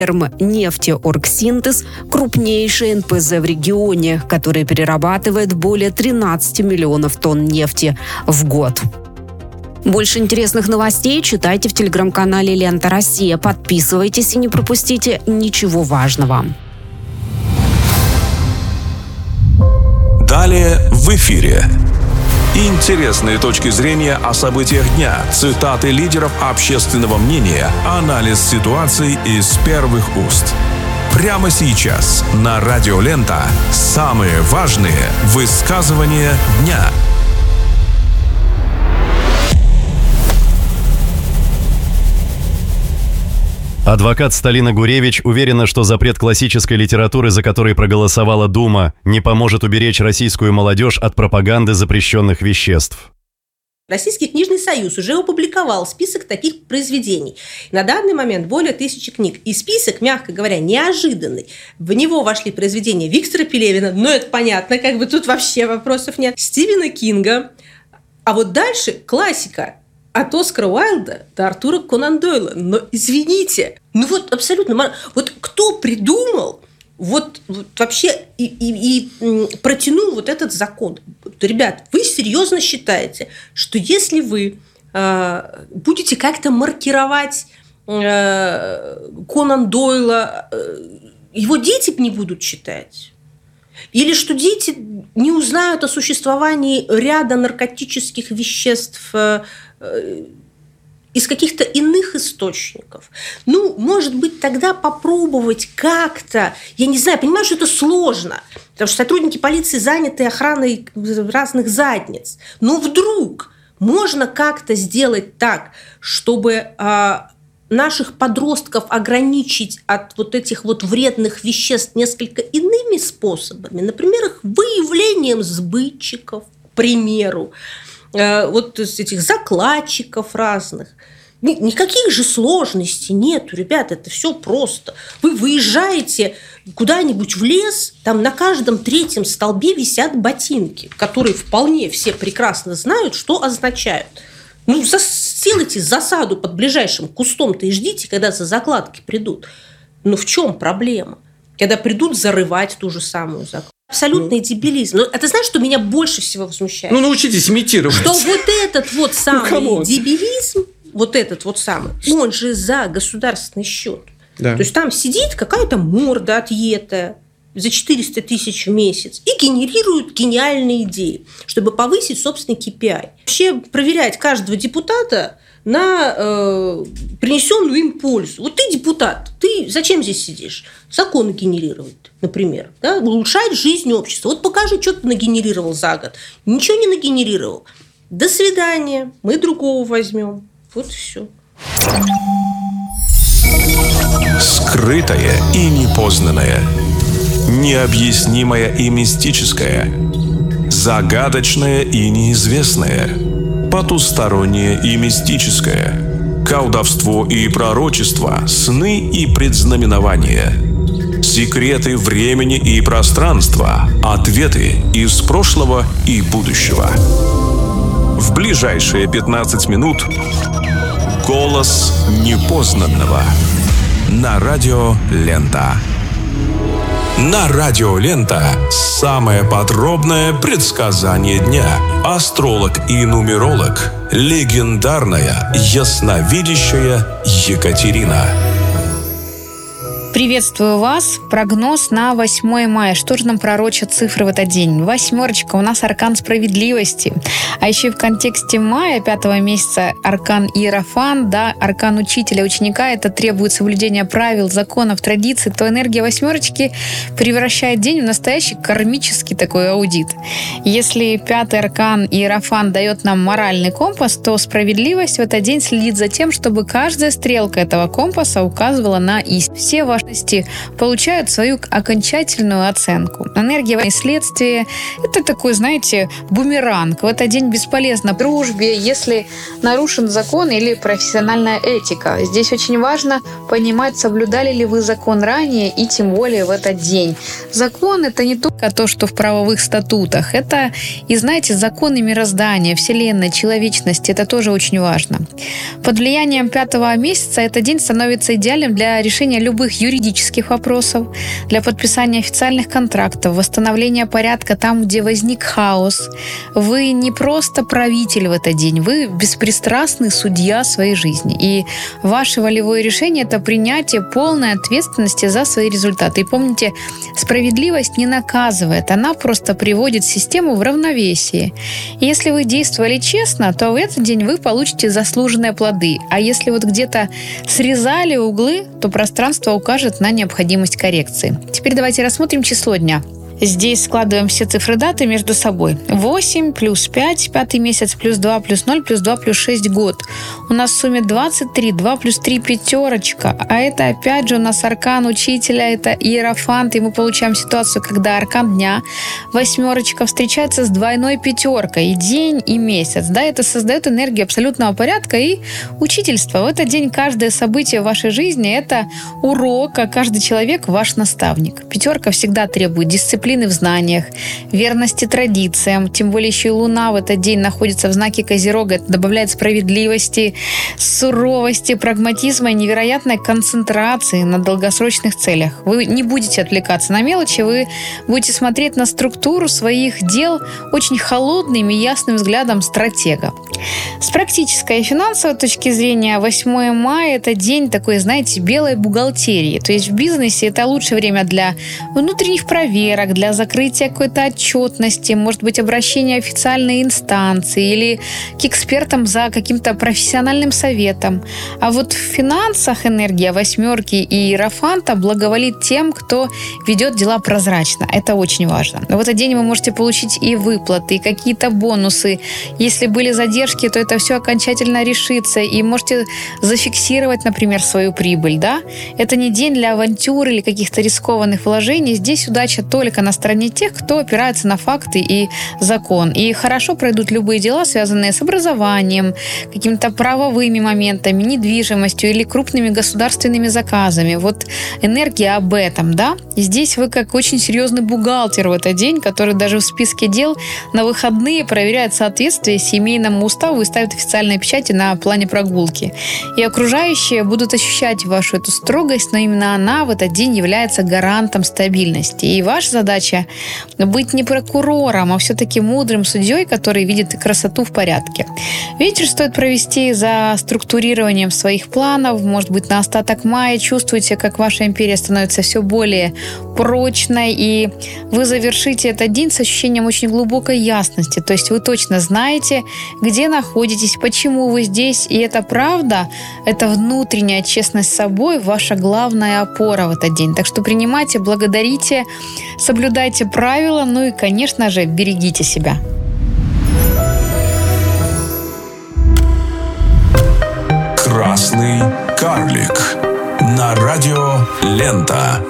Нефтеоргсинтез – крупнейший НПЗ в регионе, который перерабатывает более 13 миллионов тонн нефти в год. Больше интересных новостей читайте в телеграм-канале «Лента Россия». Подписывайтесь и не пропустите ничего важного. Далее в эфире. Интересные точки зрения о событиях дня, цитаты лидеров общественного мнения, анализ ситуации из первых уст. Прямо сейчас на Радио Лента самые важные высказывания дня. Адвокат Сталина Гуревич уверена, что запрет классической литературы, за который проголосовала Дума, не поможет уберечь российскую молодежь от пропаганды запрещенных веществ. Российский книжный союз уже опубликовал список таких произведений. На данный момент более 1000 книг. И список, мягко говоря, неожиданный. В него вошли произведения Виктора Пелевина, но это понятно, тут вообще вопросов нет, Стивена Кинга. А вот дальше классика. От Оскара Уайльда до Артура Конан Дойла. Но извините, абсолютно... кто придумал вообще и протянул этот закон? Ребят, вы серьезно считаете, что если вы будете как-то маркировать Конан Дойла, его дети не будут читать? Или что дети не узнают о существовании ряда наркотических веществ из каких-то иных источников? Может быть, тогда попробовать как-то, я не знаю, понимаю, что это сложно, потому что сотрудники полиции заняты охраной разных задниц. Но вдруг можно как-то сделать так, чтобы наших подростков ограничить от этих вредных веществ несколько иными способами, например, их выявлением сбытчиков, к примеру, этих закладчиков разных. Никаких же сложностей нету, ребята, это все просто. Вы выезжаете куда-нибудь в лес, там на каждом 3-м столбе висят ботинки, которые вполне все прекрасно знают, что означают. Сделайте засаду под ближайшим кустом-то и ждите, когда за закладки придут. Но в чем проблема? Когда придут зарывать ту же самую закладку. Абсолютный дебилизм. Но это знаешь, что меня больше всего возмущает? Научитесь имитировать. Что этот самый дебилизм, он же за государственный счет. Да. То есть там сидит какая-то морда отъетая за 400 тысяч в месяц и генерирует гениальные идеи, чтобы повысить собственный KPI. Вообще проверять каждого депутата на принесенную им пользу. Ты депутат, ты зачем здесь сидишь? Законы генерировать, например, улучшать жизнь общества. Покажи, что ты нагенерировал за год. Ничего не нагенерировал. До свидания, мы другого возьмем. Вот и все. Скрытое и непознанное, необъяснимое и мистическое, загадочное и неизвестное, потустороннее и мистическое, колдовство и пророчество, сны и предзнаменования, секреты времени и пространства, ответы из прошлого и будущего. В ближайшие 15 минут голос непознанного на Радио Лента. На Радио Лента самое подробное предсказание дня. Астролог и нумеролог, легендарная ясновидящая Екатерина. Приветствую вас. Прогноз на 8 мая. Что же нам пророчат цифры в этот день? 8 у нас аркан справедливости. А еще и в контексте мая, 5 месяца, аркан Иерофант, аркан учителя, ученика. Это требует соблюдения правил, законов, традиций. То энергия 8 превращает день в настоящий кармический такой аудит. Если 5 аркан Иерофант дает нам моральный компас, то справедливость в этот день следит за тем, чтобы каждая стрелка этого компаса указывала на истину. Все ваши получают свою окончательную оценку. Энергия и следствие – это такой, бумеранг. В этот день бесполезно в дружбе, если нарушен закон или профессиональная этика. Здесь очень важно понимать, соблюдали ли вы закон ранее и тем более в этот день. Закон – это не только то, что в правовых статутах. Это и, законы мироздания, Вселенной, человечности. Это тоже очень важно. Под влиянием 5 месяца этот день становится идеальным для решения любых юридических юридических вопросов, для подписания официальных контрактов, восстановления порядка там, где возник хаос. Вы не просто правитель в этот день, вы беспристрастный судья своей жизни. И ваше волевое решение – это принятие полной ответственности за свои результаты. И помните, справедливость не наказывает, она просто приводит систему в равновесие. И если вы действовали честно, то в этот день вы получите заслуженные плоды. А если вот где-то срезали углы, то пространство укажет на необходимость коррекции. Теперь давайте рассмотрим число дня. Здесь складываем все цифры даты между собой. 8 плюс 5, 5 месяц, плюс 2 плюс 0, плюс 2 плюс 6 год. У нас в сумме 23, 2 плюс 3 пятерочка. А это опять же у нас аркан учителя, это иерофант. И мы получаем ситуацию, когда аркан дня, восьмерочка, встречается с двойной пятеркой. И день, и месяц. Да, это создает энергию абсолютного порядка и учительства. В этот день каждое событие в вашей жизни – это урок, а каждый человек – ваш наставник. Пятерка всегда требует дисциплины в знаниях, верности традициям, тем более еще и Луна в этот день находится в знаке Козерога. Это добавляет справедливости, суровости, прагматизма и невероятной концентрации на долгосрочных целях. Вы не будете отвлекаться на мелочи, вы будете смотреть на структуру своих дел очень холодным и ясным взглядом стратега. С практической и финансовой точки зрения 8 мая – это день такой, знаете, белой бухгалтерии. То есть в бизнесе это лучшее время для внутренних проверок, для закрытия какой-то отчетности, может быть, обращения в официальные инстанции или к экспертам за каким-то профессиональным советом. А вот в финансах энергия восьмерки и иерофанта благоволит тем, кто ведет дела прозрачно. Это очень важно. В этот день вы можете получить и выплаты, и какие-то бонусы. Если были задержки, то это все окончательно решится, и можете зафиксировать, например, свою прибыль. Да? Это не день для авантюр или каких-то рискованных вложений. Здесь удача только на стороне тех, кто опирается на факты и закон. И хорошо пройдут любые дела, связанные с образованием, какими-то правовыми моментами, недвижимостью или крупными государственными заказами. Вот энергия об этом, да? И здесь вы как очень серьезный бухгалтер в этот день, который даже в списке дел на выходные проверяет соответствие семейному уставу и ставит официальные печати на плане прогулки. И окружающие будут ощущать вашу эту строгость, но именно она в этот день является гарантом стабильности. И ваша задача быть не прокурором, а все-таки мудрым судьей, который видит красоту в порядке. Вечер стоит провести за структурированием своих планов. Может быть, на остаток мая чувствуете, как ваша империя становится все более прочной, и вы завершите этот день с ощущением очень глубокой ясности. То есть вы точно знаете, где находитесь, почему вы здесь, и это правда, это внутренняя честность с собой, ваша главная опора в этот день. Так что принимайте, благодарите, соблюдайте правила, ну и, конечно же, берегите себя. Красный карлик на радио Лента.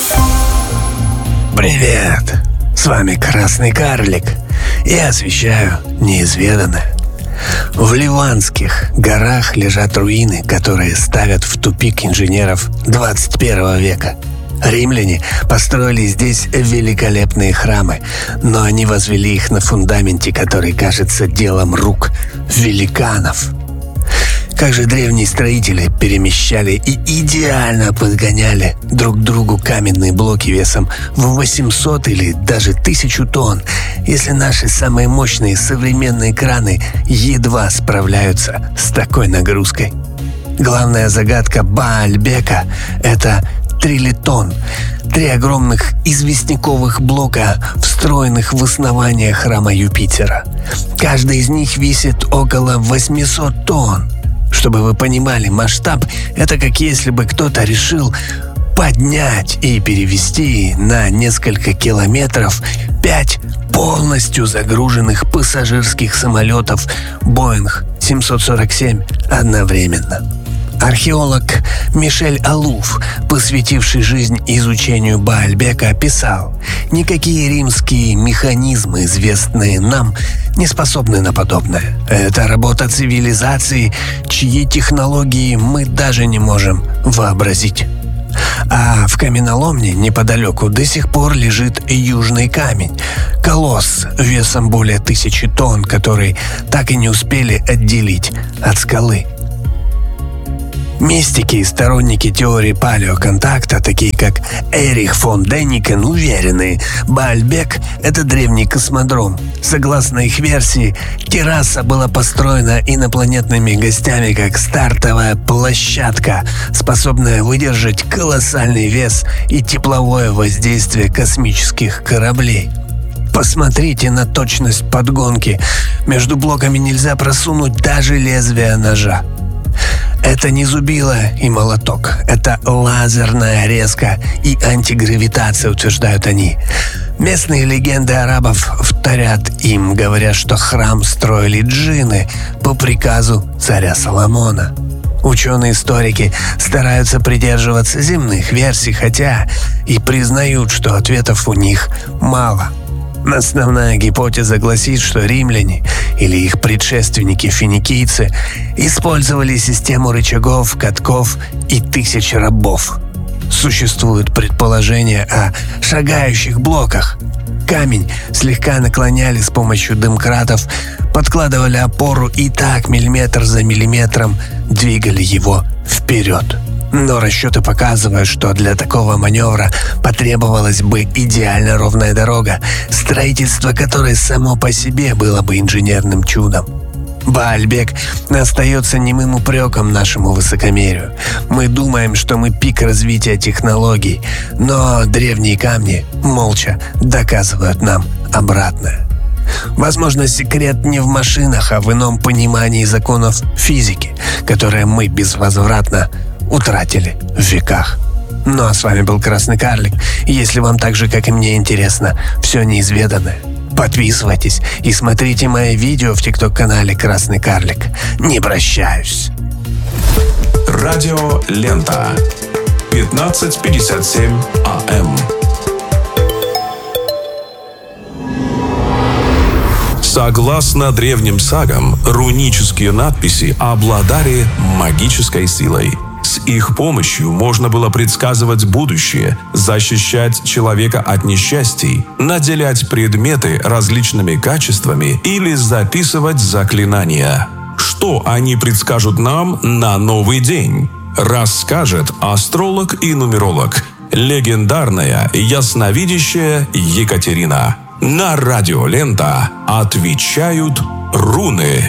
Привет! С вами Красный карлик. Я освещаю неизведанное. В Ливанских горах лежат руины, которые ставят в тупик инженеров 21 века. Римляне построили здесь великолепные храмы, но они возвели их на фундаменте, который кажется делом рук великанов. Как же древние строители перемещали и идеально подгоняли друг к другу каменные блоки весом в 800 или даже 1000 тонн, если наши самые мощные современные краны едва справляются с такой нагрузкой. Главная загадка Баальбека – это трилитон. 3 огромных известняковых блока, встроенных в основание храма Юпитера. Каждый из них весит около 800 тонн. Чтобы вы понимали масштаб, это как если бы кто-то решил поднять и перевести на несколько километров 5 полностью загруженных пассажирских самолетов Boeing 747 одновременно. Археолог Мишель Алуф, посвятивший жизнь изучению Баальбека, писал: «Никакие римские механизмы, известные нам, не способны на подобное. Это работа цивилизации, чьи технологии мы даже не можем вообразить». А в каменоломне неподалеку до сих пор лежит южный камень. Колосс весом более 1000 тонн, который так и не успели отделить от скалы. Мистики и сторонники теории палеоконтакта, такие как Эрих фон Денникен, уверены, Баальбек – это древний космодром. Согласно их версии, терраса была построена инопланетными гостями как стартовая площадка, способная выдержать колоссальный вес и тепловое воздействие космических кораблей. Посмотрите на точность подгонки. Между блоками нельзя просунуть даже лезвие ножа. Это не зубило и молоток. Это лазерная резка и антигравитация, утверждают они. Местные легенды арабов вторят им, говорят, что храм строили джинны по приказу царя Соломона. Ученые-историки стараются придерживаться земных версий, хотя и признают, что ответов у них мало. Основная гипотеза гласит, что римляне или их предшественники финикийцы использовали систему рычагов, катков и тысяч рабов. Существуют предположения о шагающих блоках. Камень слегка наклоняли с помощью домкратов, подкладывали опору и так миллиметр за миллиметром двигали его вперед. Но расчеты показывают, что для такого маневра потребовалась бы идеально ровная дорога, строительство которой само по себе было бы инженерным чудом. Баальбек остается немым упреком нашему высокомерию. Мы думаем, что мы пик развития технологий, но древние камни молча доказывают нам обратное. Возможно, секрет не в машинах, а в ином понимании законов физики, которые мы безвозвратно утратили в веках. Ну а с вами был Красный Карлик. Если вам так же, как и мне, интересно все неизведанное, подписывайтесь и смотрите мои видео в ТикТок-канале Красный Карлик. Не прощаюсь. Радио Лента. 15:57 АМ. Согласно древним сагам, рунические надписи обладали магической силой. С их помощью можно было предсказывать будущее, защищать человека от несчастий, наделять предметы различными качествами или записывать заклинания. Что они предскажут нам на новый день? Расскажет астролог и нумеролог, легендарная ясновидящая Екатерина. На Радио Лента отвечают руны.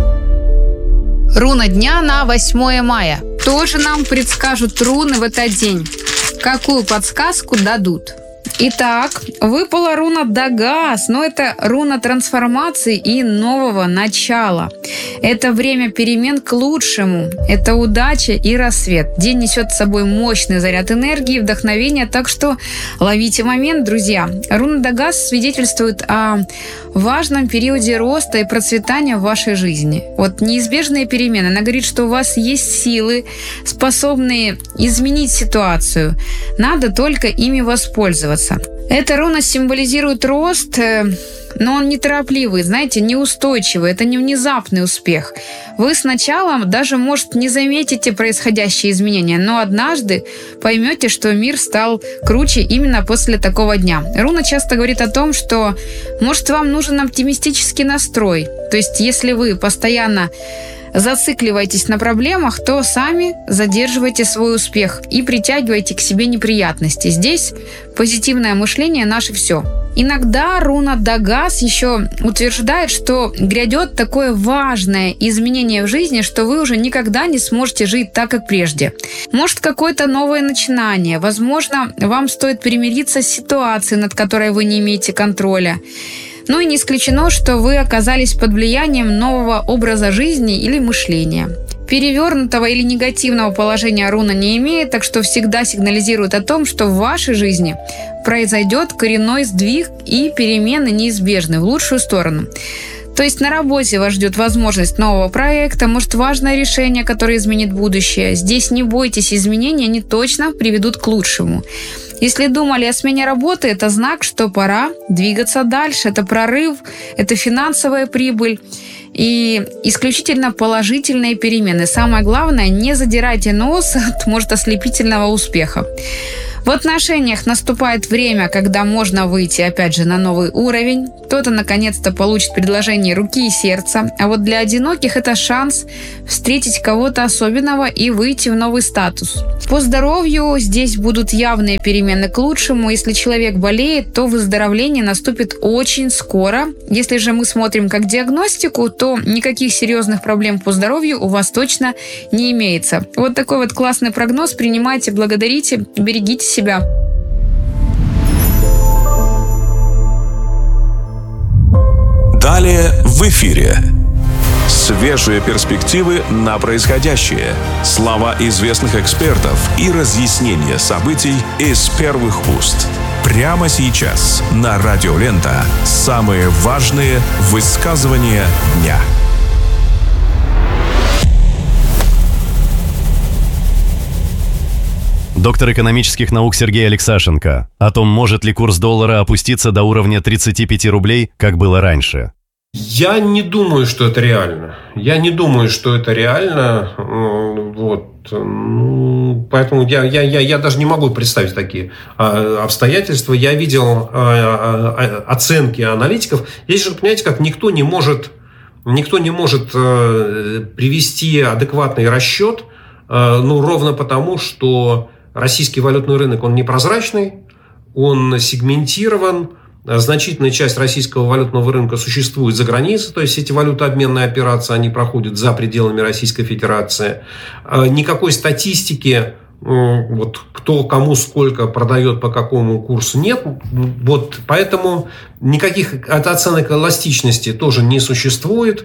Руна дня на 8 мая. Тоже нам предскажут руны в этот день. Какую подсказку дадут? Итак, выпала руна Дагас, но это руна трансформации и нового начала. Это время перемен к лучшему. Это удача и рассвет. День несет с собой мощный заряд энергии и вдохновения, так что ловите момент, друзья. Руна Дагас свидетельствует о важном периоде роста и процветания в вашей жизни. Вот неизбежные перемены. Она говорит, что у вас есть силы, способные изменить ситуацию. Надо только ими воспользоваться. Эта руна символизирует рост, но он неторопливый, знаете, неустойчивый. Это не внезапный успех. Вы сначала даже, может, не заметите происходящие изменения, но однажды поймете, что мир стал круче именно после такого дня. Руна часто говорит о том, что, может, вам нужен оптимистический настрой. То есть, если вы постоянно зацикливаетесь на проблемах, то сами задерживаете свой успех и притягиваете к себе неприятности. Здесь позитивное мышление – наше все. Иногда руна Дагас еще утверждает, что грядет такое важное изменение в жизни, что вы уже никогда не сможете жить так, как прежде. Может, какое-то новое начинание. Возможно, вам стоит примириться с ситуацией, над которой вы не имеете контроля. Ну и не исключено, что вы оказались под влиянием нового образа жизни или мышления. Перевернутого или негативного положения руна не имеет, так что всегда сигнализирует о том, что в вашей жизни произойдет коренной сдвиг и перемены неизбежны в лучшую сторону. То есть на работе вас ждет возможность нового проекта, может, важное решение, которое изменит будущее. Здесь не бойтесь изменений, они точно приведут к лучшему. Если думали о смене работы, это знак, что пора двигаться дальше. Это прорыв, это финансовая прибыль и исключительно положительные перемены. Самое главное, не задирайте нос от, может, ослепительного успеха. В отношениях наступает время, когда можно выйти, опять же, на новый уровень. Кто-то, наконец-то, получит предложение руки и сердца. А вот для одиноких это шанс встретить кого-то особенного и выйти в новый статус. По здоровью здесь будут явные перемены к лучшему. Если человек болеет, то выздоровление наступит очень скоро. Если же мы смотрим как диагностику, то никаких серьезных проблем по здоровью у вас точно не имеется. Вот такой вот классный прогноз. Принимайте, благодарите, берегите себя. Далее в эфире. Свежие перспективы на происходящее, слова известных экспертов и разъяснения событий из первых уст. Прямо сейчас на Радио Лента самые важные высказывания дня. Доктор экономических наук Сергей Алексашенко о том, может ли курс доллара опуститься до уровня 35 рублей, как было раньше. Я не думаю, что это реально. Поэтому я даже не могу представить такие обстоятельства. Я видел оценки аналитиков. Здесь же, понимаете, как никто не может привести адекватный расчет, ровно потому, что российский валютный рынок, он непрозрачный, он сегментирован. Значительная часть российского валютного рынка существует за границей, то есть эти валютообменные операции, они проходят за пределами Российской Федерации. Никакой статистики, кто кому сколько продает, по какому курсу, нет. Поэтому никаких оценок эластичности тоже не существует.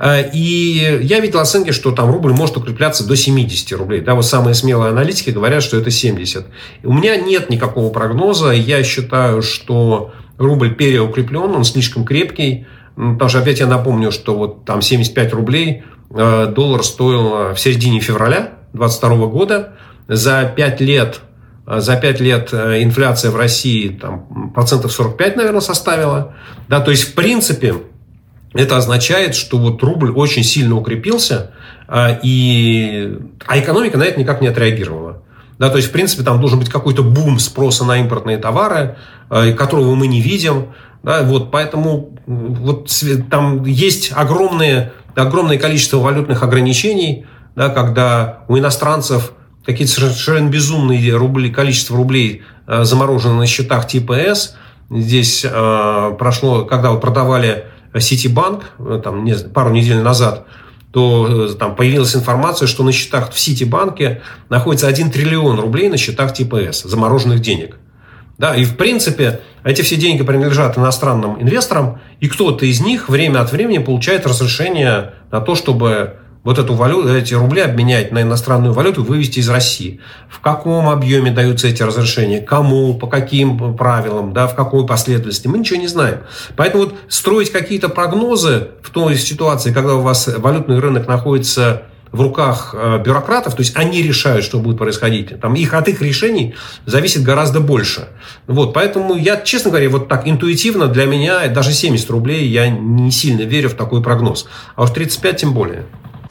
И я видел оценки, что там рубль может укрепляться до 70 рублей. Да, самые смелые аналитики говорят, что это 70. У меня нет никакого прогноза. Я считаю, что рубль переукреплен, он слишком крепкий. Потому что, опять я напомню, что там 75 рублей доллар стоил в середине февраля 2022 года. За 5 лет инфляция в России там, 45%, наверное, составила. Да, то есть, в принципе, это означает, что рубль очень сильно укрепился, а экономика на это никак не отреагировала. Да, то есть, в принципе, там должен быть какой-то бум спроса на импортные товары, которого мы не видим. Да, поэтому там есть огромное количество валютных ограничений, да, когда у иностранцев какие-то совершенно безумные количество рублей заморожено на счетах типа С. Здесь прошло, когда продавали Ситибанк пару недель назад, то там появилась информация, что на счетах в Ситибанке находится 1 триллион рублей на счетах типа С, замороженных денег. Да, и в принципе эти все деньги принадлежат иностранным инвесторам, и кто-то из них время от времени получает разрешение на то, чтобы эти рубли обменять на иностранную валюту и вывести из России. В каком объеме даются эти разрешения, кому, по каким правилам, да, в какой последовательности, мы ничего не знаем. Поэтому строить какие-то прогнозы в той ситуации, когда у вас валютный рынок находится в руках бюрократов, то есть они решают, что будет происходить, от их решений зависит гораздо больше. Поэтому я, честно говоря, так интуитивно для меня даже 70 рублей я не сильно верю в такой прогноз. А уж 35 тем более.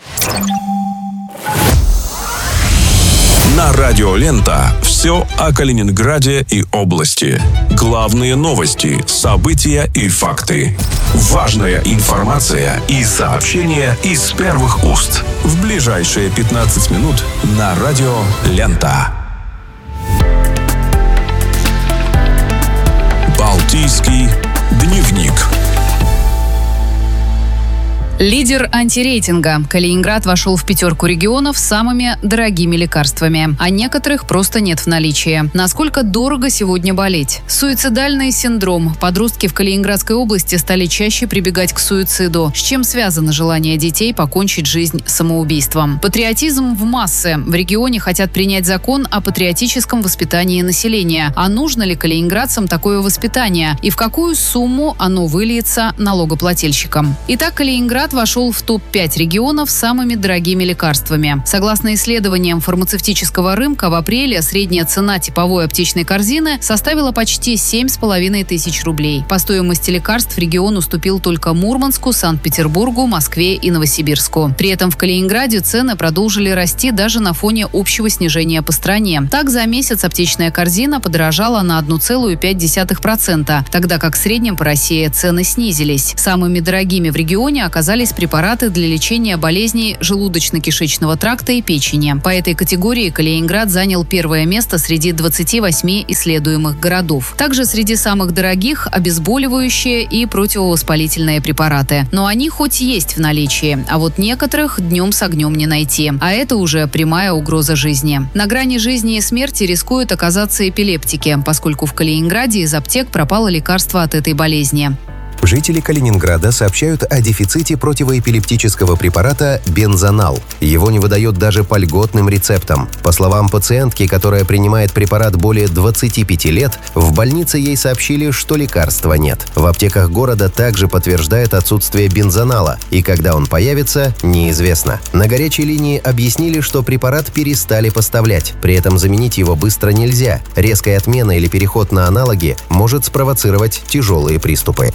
На Радио Лента все о Калининграде и области. Главные новости, события и факты. Важная информация и сообщения из первых уст. В ближайшие 15 минут на Радио Лента. Балтийский дневник. Лидер антирейтинга. Калининград вошел в 5 регионов с самыми дорогими лекарствами. А некоторых просто нет в наличии. Насколько дорого сегодня болеть? Суицидальный синдром. Подростки в Калининградской области стали чаще прибегать к суициду. С чем связано желание детей покончить жизнь самоубийством? Патриотизм в массы. В регионе хотят принять закон о патриотическом воспитании населения. А нужно ли калининградцам такое воспитание? И в какую сумму оно выльется налогоплательщикам? Итак, Калининград Калининград вошел в топ-5 регионов с самыми дорогими лекарствами. Согласно исследованиям фармацевтического рынка, в апреле средняя цена типовой аптечной корзины составила почти 7,5 тысяч рублей. По стоимости лекарств регион уступил только Мурманску, Санкт-Петербургу, Москве и Новосибирску. При этом в Калининграде цены продолжили расти даже на фоне общего снижения по стране. Так, за месяц аптечная корзина подорожала на 1,5%, тогда как в среднем по России цены снизились. Самыми дорогими в регионе оказались препараты для лечения болезней желудочно-кишечного тракта и печени. По этой категории Калининград занял первое место среди 28 исследуемых городов. Также среди самых дорогих – обезболивающие и противовоспалительные препараты. Но они хоть есть в наличии, а вот некоторых днем с огнем не найти. А это уже прямая угроза жизни. На грани жизни и смерти рискуют оказаться эпилептики, поскольку в Калининграде из аптек пропало лекарство от этой болезни. Жители Калининграда сообщают о дефиците противоэпилептического препарата бензонал. Его не выдают даже по льготным рецептам. По словам пациентки, которая принимает препарат более 25 лет, в больнице ей сообщили, что лекарства нет. В аптеках города также подтверждает отсутствие бензонала, и когда он появится, неизвестно. На горячей линии объяснили, что препарат перестали поставлять. При этом заменить его быстро нельзя. Резкая отмена или переход на аналоги может спровоцировать тяжелые приступы.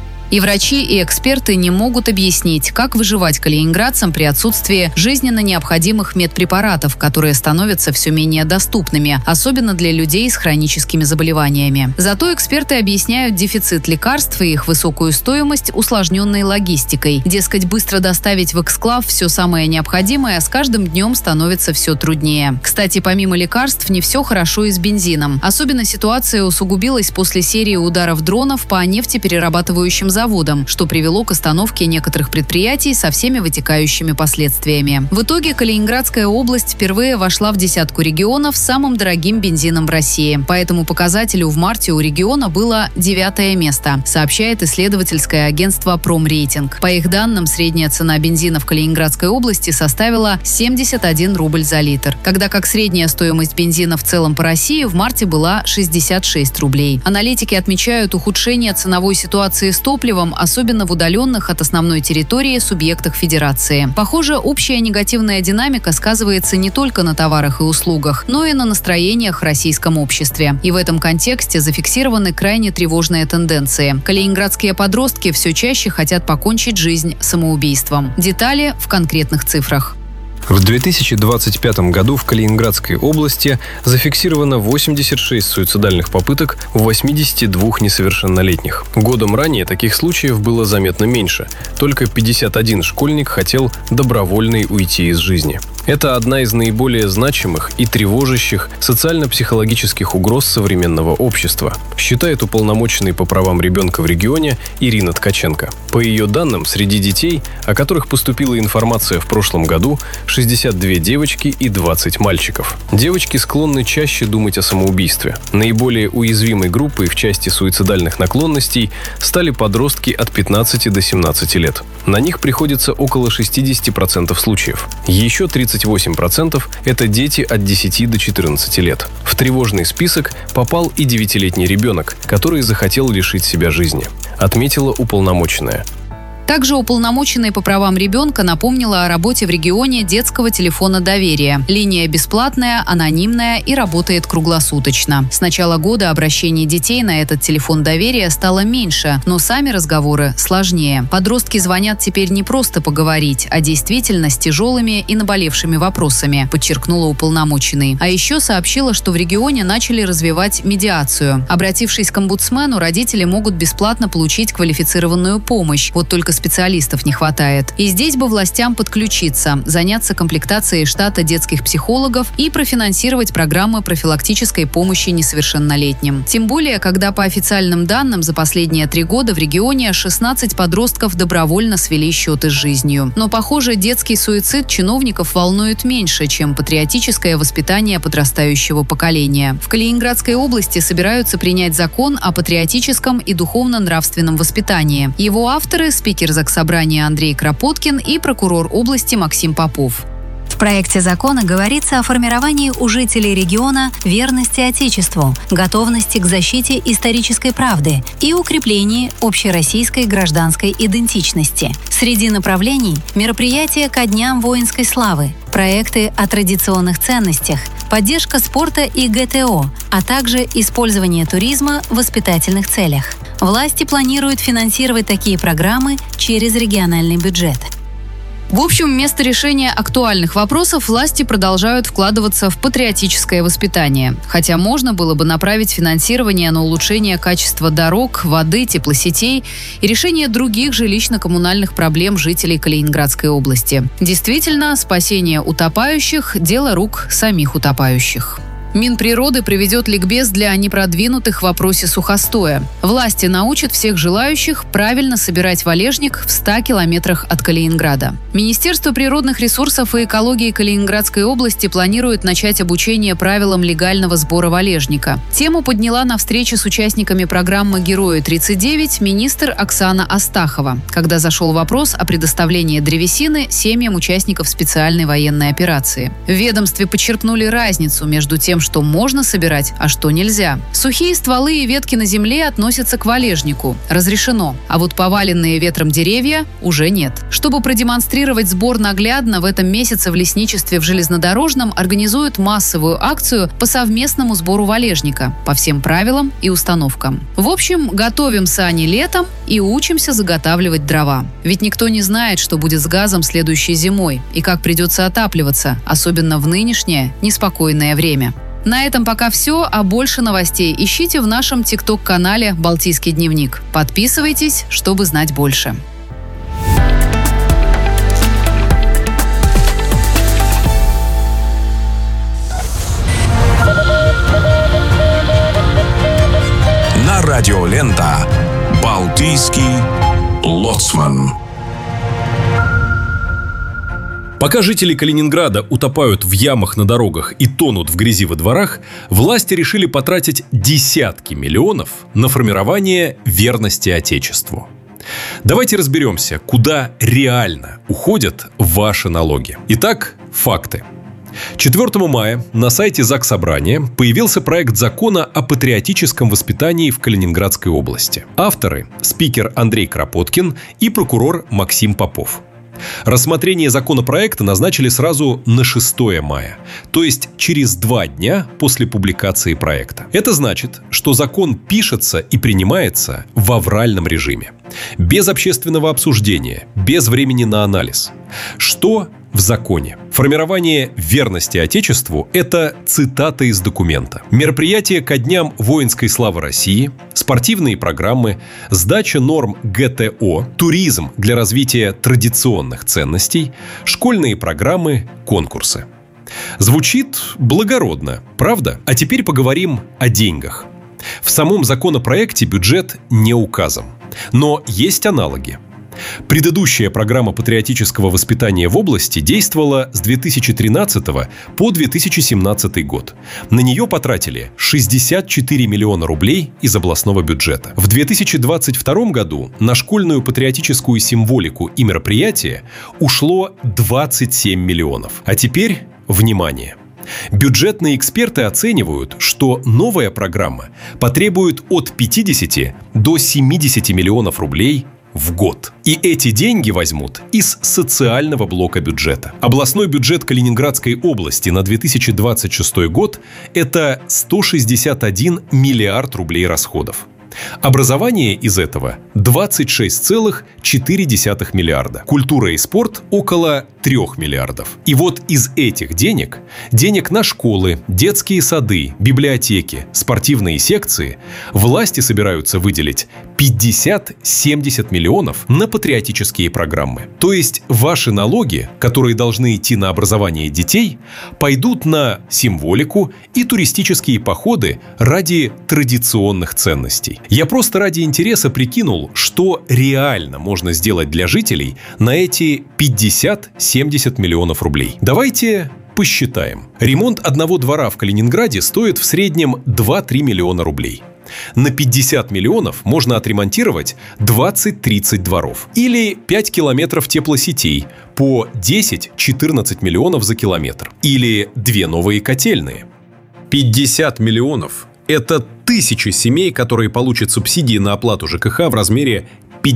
И врачи, и эксперты не могут объяснить, как выживать калининградцам при отсутствии жизненно необходимых медпрепаратов, которые становятся все менее доступными, особенно для людей с хроническими заболеваниями. Зато эксперты объясняют дефицит лекарств и их высокую стоимость усложненной логистикой. Дескать, быстро доставить в эксклав все самое необходимое с каждым днем становится все труднее. Кстати, помимо лекарств, не все хорошо и с бензином. Особенно ситуация усугубилась после серии ударов дронов по нефтеперерабатывающим заводам, что привело к остановке некоторых предприятий со всеми вытекающими последствиями. В итоге Калининградская область впервые вошла в десятку регионов с самым дорогим бензином в России. По этому показателю в марте у региона было 9-е место, сообщает исследовательское агентство «Промрейтинг». По их данным, средняя цена бензина в Калининградской области составила 71 рубль за литр, когда как средняя стоимость бензина в целом по России в марте была 66 рублей. Аналитики отмечают ухудшение ценовой ситуации с топливом, особенно в удаленных от основной территории субъектах Федерации. Похоже, общая негативная динамика сказывается не только на товарах и услугах, но и на настроениях в российском обществе. И в этом контексте зафиксированы крайне тревожные тенденции. Калининградские подростки все чаще хотят покончить жизнь самоубийством. Детали в конкретных цифрах. В 2025 году в Калининградской области зафиксировано 86 суицидальных попыток у 82 несовершеннолетних. Годом ранее таких случаев было заметно меньше. Только 51 школьник хотел добровольно уйти из жизни. Это одна из наиболее значимых и тревожащих социально-психологических угроз современного общества, считает уполномоченный по правам ребенка в регионе Ирина Ткаченко. По ее данным, среди детей, о которых поступила информация в прошлом году, 62 девочки и 20 мальчиков. Девочки склонны чаще думать о самоубийстве. Наиболее уязвимой группой в части суицидальных наклонностей стали подростки от 15 до 17 лет. На них приходится около 60% случаев. Еще 38% – это дети от 10 до 14 лет. В тревожный список попал и 9-летний ребенок, который захотел лишить себя жизни, отметила уполномоченная. Также уполномоченный по правам ребенка напомнила о работе в регионе детского телефона доверия. Линия бесплатная, анонимная и работает круглосуточно. С начала года обращений детей на этот телефон доверия стало меньше, но сами разговоры сложнее. Подростки звонят теперь не просто поговорить, а действительно с тяжелыми и наболевшими вопросами, подчеркнула уполномоченный. А еще сообщила, что в регионе начали развивать медиацию. Обратившись к омбудсмену, родители могут бесплатно получить квалифицированную помощь. Вот только специалистов не хватает. И здесь бы властям подключиться, заняться комплектацией штата детских психологов и профинансировать программы профилактической помощи несовершеннолетним. Тем более, когда по официальным данным за последние 3 года в регионе 16 подростков добровольно свели счеты с жизнью. Но, похоже, детский суицид чиновников волнует меньше, чем патриотическое воспитание подрастающего поколения. В Калининградской области собираются принять закон о патриотическом и духовно-нравственном воспитании. Его авторы – спикер Заксобрания Андрей Кропоткин и прокурор области Максим Попов. В проекте закона говорится о формировании у жителей региона верности Отечеству, готовности к защите исторической правды и укреплении общероссийской гражданской идентичности. Среди направлений – мероприятия ко Дням воинской славы, проекты о традиционных ценностях, поддержка спорта и ГТО, а также использование туризма в воспитательных целях. Власти планируют финансировать такие программы через региональный бюджет. В общем, вместо решения актуальных вопросов власти продолжают вкладываться в патриотическое воспитание. Хотя можно было бы направить финансирование на улучшение качества дорог, воды, теплосетей и решение других жилищно-коммунальных проблем жителей Калининградской области. Действительно, спасение утопающих – дело рук самих утопающих. Минприроды проведет ликбез для непродвинутых в вопросе сухостоя. Власти научат всех желающих правильно собирать валежник в 100 километрах от Калининграда. Министерство природных ресурсов и экологии Калининградской области планирует начать обучение правилам легального сбора валежника. Тему подняла на встрече с участниками программы «Герои-39» министр Оксана Астахова, когда зашел вопрос о предоставлении древесины семьям участников специальной военной операции. В ведомстве подчеркнули разницу между тем, что можно собирать, а что нельзя. Сухие стволы и ветки на земле относятся к валежнику. Разрешено. А вот поваленные ветром деревья уже нет. Чтобы продемонстрировать сбор наглядно, в этом месяце в лесничестве в Железнодорожном организуют массовую акцию по совместному сбору валежника по всем правилам и установкам. В общем, готовим сани летом и учимся заготавливать дрова. Ведь никто не знает, что будет с газом следующей зимой и как придется отапливаться, особенно в нынешнее неспокойное время. На этом пока все, а больше новостей ищите в нашем ТикТок-канале «Балтийский дневник». Подписывайтесь, чтобы знать больше. На радио «Лента» «Балтийский лоцман». Пока жители Калининграда утопают в ямах на дорогах и тонут в грязи во дворах, власти решили потратить десятки миллионов на формирование верности Отечеству. Давайте разберемся, куда реально уходят ваши налоги. Итак, факты. 4 мая на сайте Заксобрания появился проект закона о патриотическом воспитании в Калининградской области. Авторы – спикер Андрей Кропоткин и прокурор Максим Попов. Рассмотрение законопроекта назначили сразу на 6 мая, то есть через 2 дня после публикации проекта. Это значит, что закон пишется и принимается в авральном режиме, без общественного обсуждения, без времени на анализ. Что в законе? Формирование верности Отечеству – это цитата из документа. Мероприятия ко Дням воинской славы России, спортивные программы, сдача норм ГТО, туризм для развития традиционных ценностей, школьные программы, конкурсы. Звучит благородно, правда? А теперь поговорим о деньгах. В самом законопроекте бюджет не указан, но есть аналоги. Предыдущая программа патриотического воспитания в области действовала с 2013 по 2017 год. На нее потратили 64 миллиона рублей из областного бюджета. В 2022 году на школьную патриотическую символику и мероприятия ушло 27 миллионов. А теперь, внимание! Бюджетные эксперты оценивают, что новая программа потребует от 50 до 70 миллионов рублей в год. И эти деньги возьмут из социального блока бюджета. Областной бюджет Калининградской области на 2026 год – это 161 миллиард рублей расходов. Образование из этого 26,4 миллиарда. Культура и спорт около 3 миллиардов. И вот из этих денег на школы, детские сады, библиотеки, спортивные секции власти собираются выделить 50-70 миллионов на патриотические программы. То есть ваши налоги, которые должны идти на образование детей, пойдут на символику и туристические походы ради традиционных ценностей. Я просто ради интереса прикинул, что реально можно сделать для жителей на эти 50-70 миллионов рублей. Давайте посчитаем. Ремонт одного двора в Калининграде стоит в среднем 2-3 миллиона рублей. На 50 миллионов можно отремонтировать 20-30 дворов. Или 5 километров теплосетей по 10-14 миллионов за километр. Или 2 новые котельные. 50 миллионов – это 1000 семей, которые получат субсидии на оплату ЖКХ в размере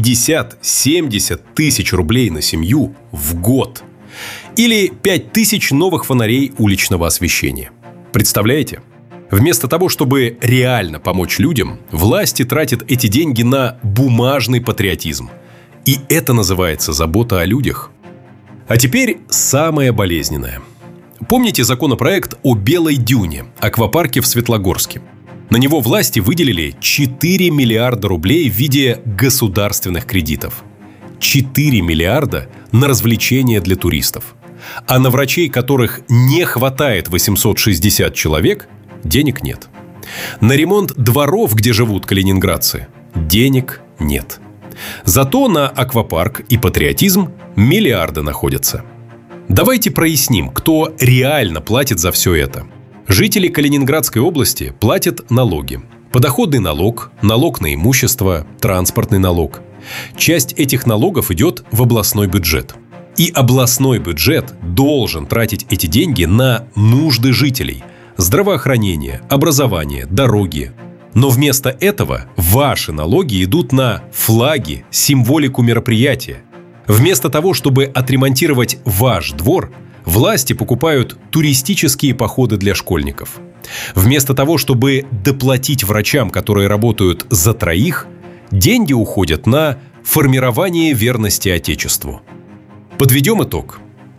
50-70 тысяч рублей на семью в год. Или 5000 новых фонарей уличного освещения. Представляете? Вместо того, чтобы реально помочь людям, власти тратят эти деньги на бумажный патриотизм. И это называется забота о людях. А теперь самое болезненное. Помните законопроект о Белой Дюне, аквапарке в Светлогорске? На него власти выделили 4 миллиарда рублей в виде государственных кредитов. 4 миллиарда на развлечения для туристов. А на врачей, которых не хватает 860 человек, денег нет. На ремонт дворов, где живут калининградцы, денег нет. Зато на аквапарк и патриотизм миллиарды находятся. Давайте проясним, кто реально платит за все это. Жители Калининградской области платят налоги. Подоходный налог, налог на имущество, транспортный налог. Часть этих налогов идет в областной бюджет. И областной бюджет должен тратить эти деньги на нужды жителей. Здравоохранение, образование, дороги. Но вместо этого ваши налоги идут на флаги, символику мероприятия. Вместо того, чтобы отремонтировать ваш двор, власти покупают туристические походы для школьников. Вместо того, чтобы доплатить врачам, которые работают за троих, деньги уходят на формирование верности Отечеству. Подведем итог.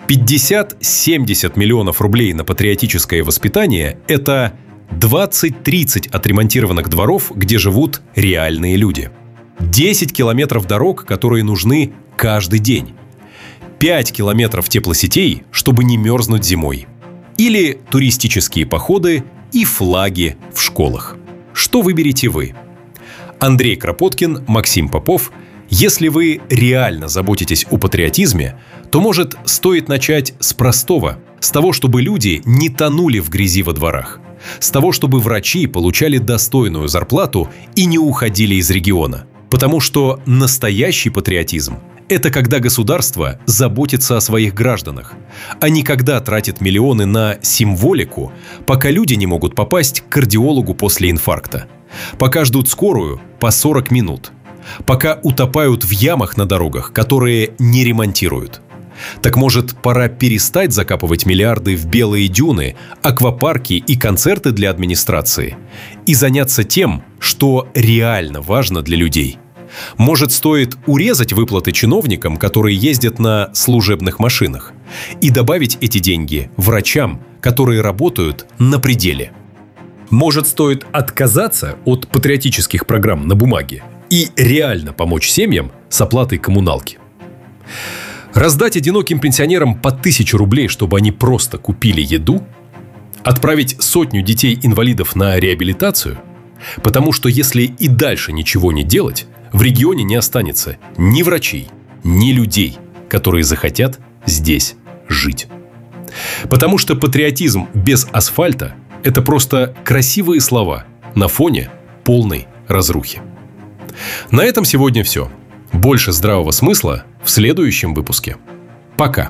50-70 миллионов рублей на патриотическое воспитание – это 20-30 отремонтированных дворов, где живут реальные люди. 10 километров дорог, которые нужны каждый день. 5 километров теплосетей, чтобы не мерзнуть зимой. Или туристические походы и флаги в школах. Что выберете вы? Андрей Кропоткин, Максим Попов. Если вы реально заботитесь о патриотизме, то, может, стоит начать с простого. С того, чтобы люди не тонули в грязи во дворах. С того, чтобы врачи получали достойную зарплату и не уходили из региона. Потому что настоящий патриотизм – это когда государство заботится о своих гражданах, а не когда тратит миллионы на символику, пока люди не могут попасть к кардиологу после инфаркта, пока ждут скорую по 40 минут, пока утопают в ямах на дорогах, которые не ремонтируют. Так может, пора перестать закапывать миллиарды в белые дюны, аквапарки и концерты для администрации и заняться тем, что реально важно для людей? Может, стоит урезать выплаты чиновникам, которые ездят на служебных машинах, и добавить эти деньги врачам, которые работают на пределе? Может, стоит отказаться от патриотических программ на бумаге и реально помочь семьям с оплатой коммуналки? Раздать одиноким пенсионерам по 1000 рублей, чтобы они просто купили еду? Отправить 100 детей-инвалидов на реабилитацию? Потому что если и дальше ничего не делать, в регионе не останется ни врачей, ни людей, которые захотят здесь жить. Потому что патриотизм без асфальта – это просто красивые слова на фоне полной разрухи. На этом сегодня все. Больше здравого смысла в следующем выпуске. Пока.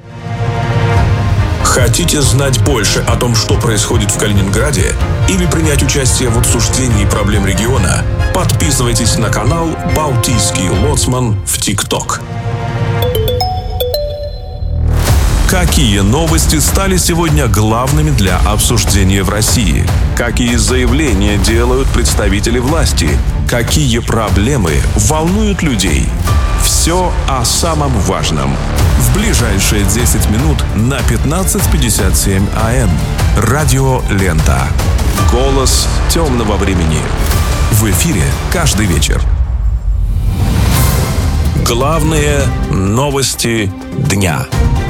Хотите знать больше о том, что происходит в Калининграде, или принять участие в обсуждении проблем региона? Подписывайтесь на канал «Балтийский лоцман» в ТикТок. Какие новости стали сегодня главными для обсуждения в России? Какие заявления делают представители власти? Какие проблемы волнуют людей? Все о самом важном. В ближайшие 10 минут на 15:57 АМ. Радио Лента. Голос темного времени. В эфире каждый вечер. Главные новости дня.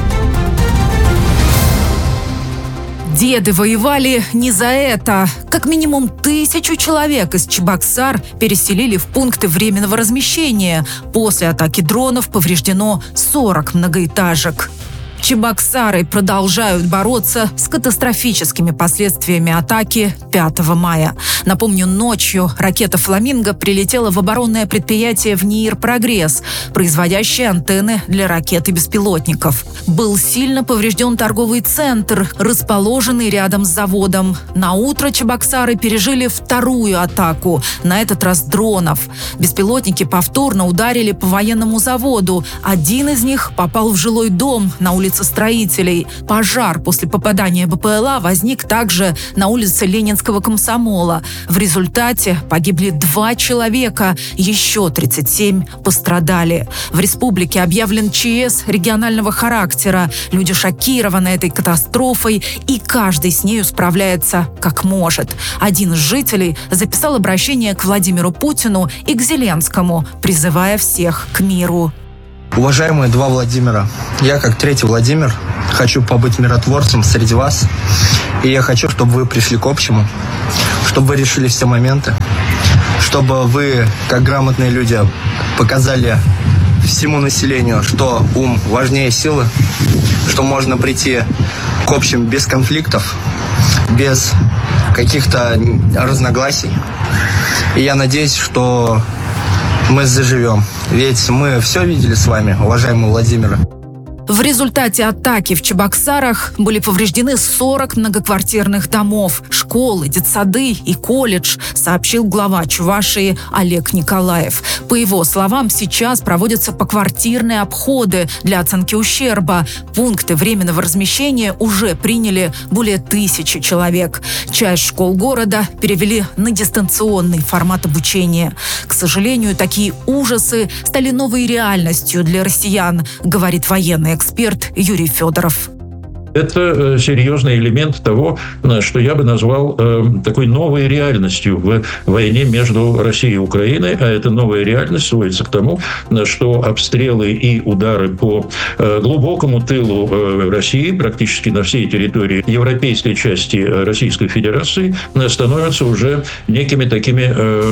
Деды воевали не за это. Как минимум 1000 человек из Чебоксар переселили в пункты временного размещения. После атаки дронов повреждено 40 многоэтажек. Чебоксары продолжают бороться с катастрофическими последствиями атаки 5 мая. Напомню, ночью ракета «Фламинго» прилетела в оборонное предприятие в НИИР «Прогресс», производящее антенны для ракет и беспилотников. Был сильно поврежден торговый центр, расположенный рядом с заводом. На утро чебоксары пережили вторую атаку, на этот раз дронов. Беспилотники повторно ударили по военному заводу. Один из них попал в жилой дом на улице Строителей. Пожар после попадания БПЛА возник также на улице Ленинского комсомола. В результате погибли 2 человека, еще 37 пострадали. В республике объявлен ЧС регионального характера. Люди шокированы этой катастрофой, и каждый с нею справляется как может. Один из жителей записал обращение к Владимиру Путину и к Зеленскому, призывая всех к миру. Уважаемые 2 Владимира, я как 3-й Владимир хочу побыть миротворцем среди вас. И я хочу, чтобы вы пришли к общему, чтобы вы решили все моменты, чтобы вы, как грамотные люди, показали всему населению, что ум важнее силы, что можно прийти к общим без конфликтов, без каких-то разногласий. И я надеюсь, что мы заживем. Ведь мы все видели с вами, уважаемый Владимир. В результате атаки в Чебоксарах были повреждены 40 многоквартирных домов, школы, детсады и колледж, сообщил глава Чувашии Олег Николаев. По его словам, сейчас проводятся поквартирные обходы для оценки ущерба. Пункты временного размещения уже приняли более 1000 человек. Часть школ города перевели на дистанционный формат обучения. К сожалению, такие ужасы стали новой реальностью для россиян, говорит военный эксперт Юрий Федоров. Это серьезный элемент того, что я бы назвал такой новой реальностью в войне между Россией и Украиной. А эта новая реальность сводится к тому, что обстрелы и удары по глубокому тылу России, практически на всей территории европейской части Российской Федерации, становятся уже некими такими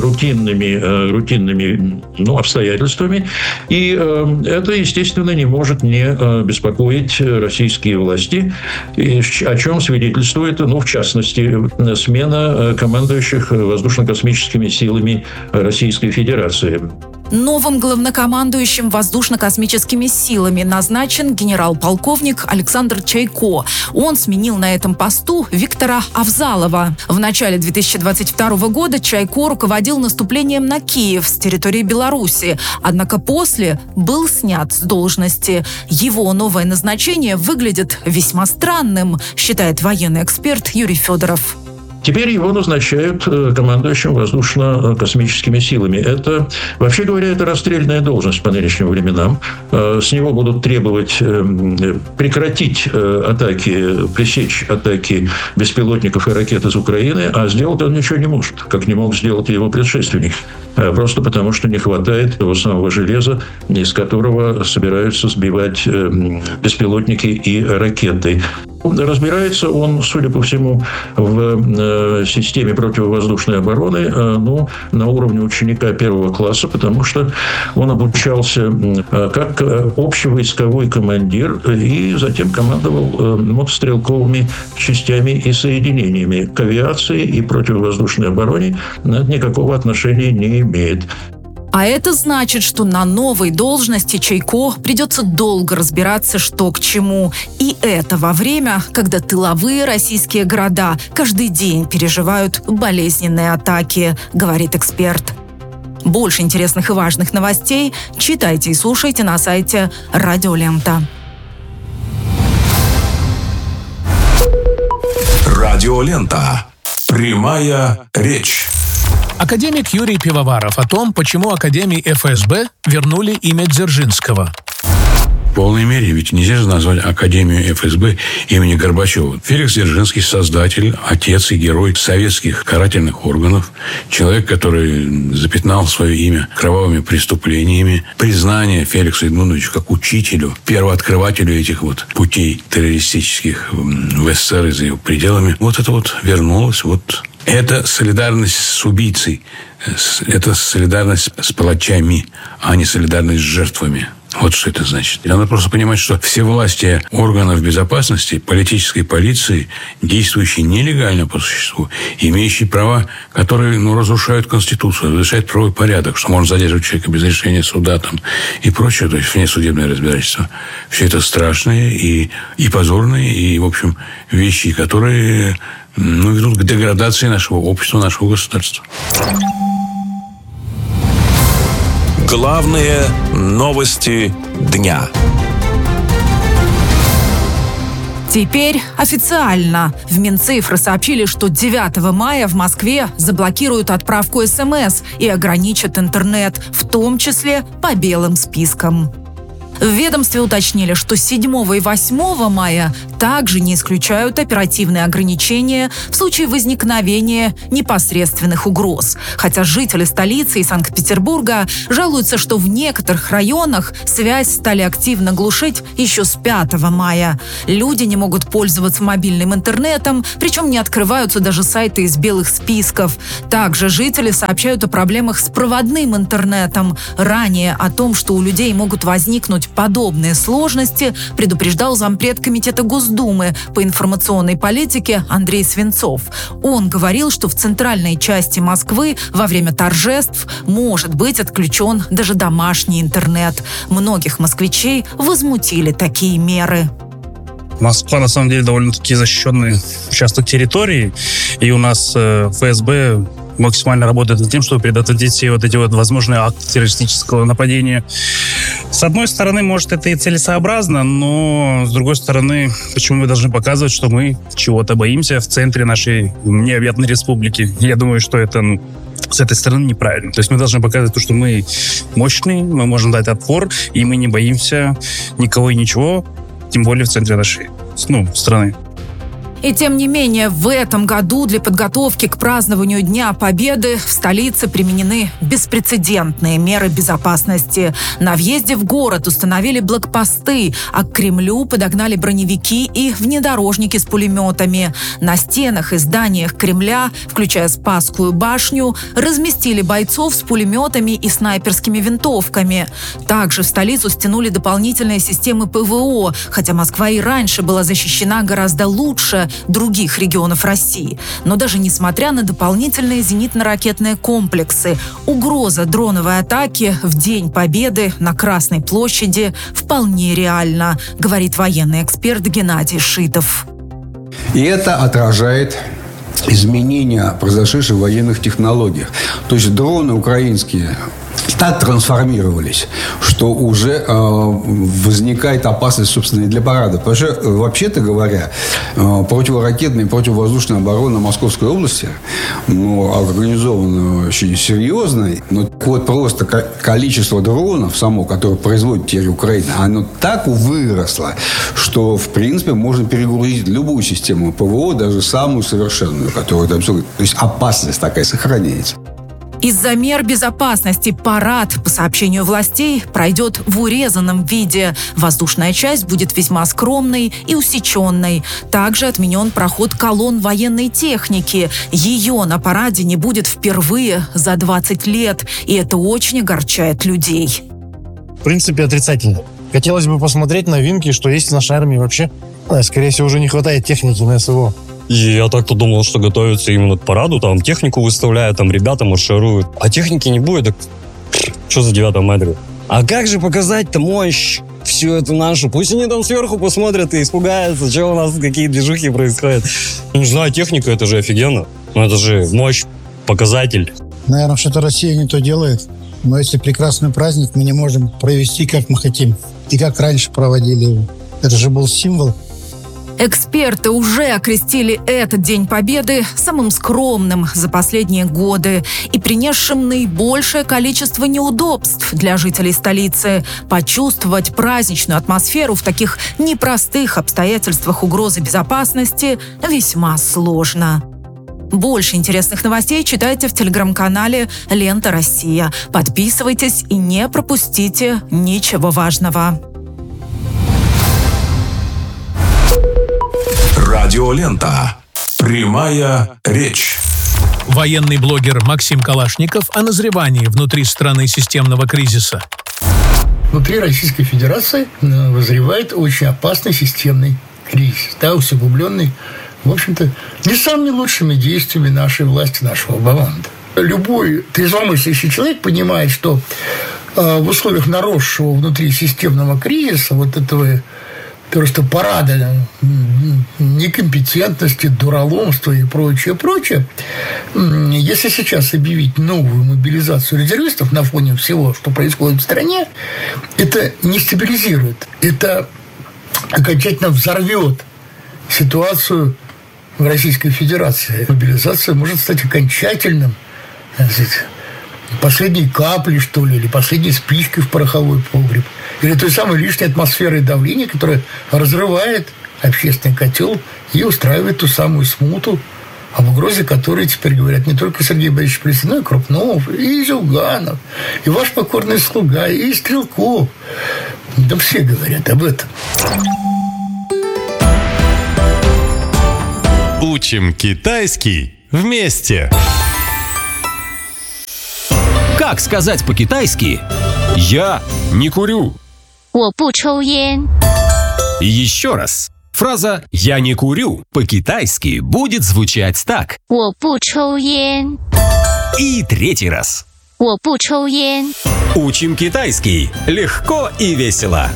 рутинными обстоятельствами. И это, естественно, не может не беспокоить российские власти, о чем свидетельствует, в частности, смена командующих воздушно-космическими силами Российской Федерации. Новым главнокомандующим воздушно-космическими силами назначен генерал-полковник Александр Чайко. Он сменил на этом посту Виктора Авзалова. В начале 2022 года Чайко руководил наступлением на Киев с территории Беларуси, однако после был снят с должности. Его новое назначение выглядит весьма странным, считает военный эксперт Юрий Федоров. Теперь его назначают командующим воздушно-космическими силами. Это, вообще говоря, это расстрельная должность по нынешним временам. С него будут требовать прекратить атаки, пресечь атаки беспилотников и ракет из Украины, а сделать он ничего не может, как не мог сделать его предшественник. Просто потому, что не хватает того самого железа, из которого собираются сбивать беспилотники и ракеты. Разбирается он, судя по всему, в системе противовоздушной обороны, на уровне ученика 1 класса, потому что он обучался как общевойсковой командир и затем командовал мотострелковыми частями и соединениями. К авиации и противовоздушной обороне никакого отношения не имеет. А это значит, что на новой должности Чайко придется долго разбираться, что к чему. И это во время, когда тыловые российские города каждый день переживают болезненные атаки, говорит эксперт. Больше интересных и важных новостей читайте и слушайте на сайте Радио Лента. Радио Лента. Прямая речь. Академик Юрий Пивоваров о том, почему Академии ФСБ вернули имя Дзержинского. В полной мере, ведь нельзя же назвать Академию ФСБ имени Горбачева. Феликс Дзержинский – создатель, отец и герой советских карательных органов, человек, который запятнал свое имя кровавыми преступлениями. Признание Феликсу Эдмундовичу как учителю, первооткрывателю этих путей террористических в СССР и за его пределами, это вернулось, Это солидарность с убийцей, это солидарность с палачами, а не солидарность с жертвами. Вот что это значит. И надо просто понимать, что все власти органов безопасности, политической полиции, действующие нелегально по существу, имеющие права, которые разрушают Конституцию, разрушают правовой порядок, что можно задерживать человека без решения суда там, и прочее, то есть внесудебное разбирательство. Все это страшные и позорные, и, в общем, вещи, которые ведут к деградации нашего общества, нашего государства. Главные новости дня. Теперь официально. В Минцифры сообщили, что 9 мая в Москве заблокируют отправку СМС и ограничат интернет, в том числе по белым спискам. В ведомстве уточнили, что 7 и 8 мая также не исключают оперативные ограничения в случае возникновения непосредственных угроз. Хотя жители столицы и Санкт-Петербурга жалуются, что в некоторых районах связь стали активно глушить еще с 5 мая. Люди не могут пользоваться мобильным интернетом, причем не открываются даже сайты из белых списков. Также жители сообщают о проблемах с проводным интернетом. Ранее о том, что у людей могут возникнуть подобные сложности, предупреждал зампред Комитета Госдумы по информационной политике Андрей Свинцов. Он говорил, что в центральной части Москвы во время торжеств может быть отключен даже домашний интернет. Многих москвичей возмутили такие меры. Москва, на самом деле, довольно-таки защищенный участок территории, и у нас ФСБ максимально работает над тем, чтобы предотвратить все вот эти возможные акты террористического нападения. С одной стороны, может, это и целесообразно, но с другой стороны, почему мы должны показывать, что мы чего-то боимся в центре нашей необъятной республики? Я думаю, что это с этой стороны неправильно. То есть мы должны показывать то, что мы мощные, мы можем дать отпор, и мы не боимся никого и ничего, тем более в центре нашей страны. И тем не менее, в этом году для подготовки к празднованию Дня Победы в столице применены беспрецедентные меры безопасности. На въезде в город установили блокпосты, а к Кремлю подогнали броневики и внедорожники с пулеметами. На стенах и зданиях Кремля, включая Спасскую башню, разместили бойцов с пулеметами и снайперскими винтовками. Также в столицу стянули дополнительные системы ПВО, хотя Москва и раньше была защищена гораздо лучше других регионов России. Но даже несмотря на дополнительные зенитно-ракетные комплексы, угроза дроновой атаки в День Победы на Красной площади вполне реальна, говорит военный эксперт Геннадий Шитов. И это отражает изменения, произошедшие в военных технологиях. То есть дроны украинские так трансформировались, что уже возникает опасность, собственно, и для парада. Потому что, вообще-то говоря, противоракетная и противовоздушная оборона Московской области организована очень серьезно. Но вот просто количество дронов само, которое производит теперь Украина, оно так выросло, что, в принципе, можно перегрузить любую систему ПВО, даже самую совершенную, которая абсолютно... То есть опасность такая сохраняется. Из-за мер безопасности парад, по сообщению властей, пройдет в урезанном виде. Воздушная часть будет весьма скромной и усеченной. Также отменен проход колонн военной техники. Ее на параде не будет впервые за 20 лет. И это очень огорчает людей. В принципе, отрицательно. Хотелось бы посмотреть новинки, что есть в нашей армии вообще. Скорее всего, уже не хватает техники на СВО. Я так-то думал, что готовятся именно к параду, там технику выставляют, там ребята маршируют. А техники не будет, так что за 9 мая? А как же показать-то мощь всю эту нашу? Пусть они там сверху посмотрят и испугаются, что у нас какие движухи происходят. Не знаю, техника, это же офигенно. Это же мощь, показатель. Наверное, что-то Россия не то делает. Но если прекрасный праздник, мы не можем провести, как мы хотим. И как раньше проводили его. Это же был символ. Эксперты уже окрестили этот День Победы самым скромным за последние годы и принесшим наибольшее количество неудобств для жителей столицы. Почувствовать праздничную атмосферу в таких непростых обстоятельствах угрозы безопасности весьма сложно. Больше интересных новостей читайте в телеграм-канале «Лента Россия». Подписывайтесь и не пропустите ничего важного. Радиолента. Прямая речь. Военный блогер Максим Калашников о назревании внутри страны системного кризиса. внутри Российской Федерации вызревает очень опасный системный кризис, да, усугубленный, в общем-то, не самыми лучшими действиями нашей власти, нашего баланса. Любой трезвомыслящий человек понимает, что в условиях наросшего внутри системного кризиса, вот этого просто парада некомпетентности, дураломства и прочее, если сейчас объявить новую мобилизацию резервистов на фоне всего, что происходит в стране, это не стабилизирует, это окончательно взорвет ситуацию в Российской Федерации. Мобилизация может стать окончательным, последней каплей, что ли, или последней спичкой в пороховой погреб, или той самой лишней атмосферой давления, которая разрывает общественный котел и устраивает ту самую смуту, об угрозе которой теперь говорят не только Сергей Борисович Плесин, но и Крупнов, и Зюганов, и ваш покорный слуга, и Стрелков. Да все говорят об этом. Учим китайский вместе. Как сказать по-китайски «Я не курю»? 我不抽烟. И еще раз. Фраза «я не курю» по-китайски будет звучать так. 我不抽烟. И третий раз. 我不抽烟. Учим китайский легко и весело.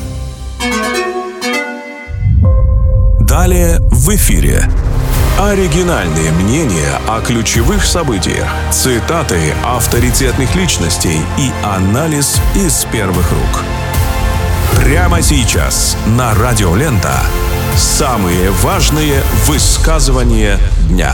Далее в эфире. Оригинальные мнения о ключевых событиях, цитаты авторитетных личностей и анализ из первых рук. Прямо сейчас на Радио Лента самые важные высказывания дня.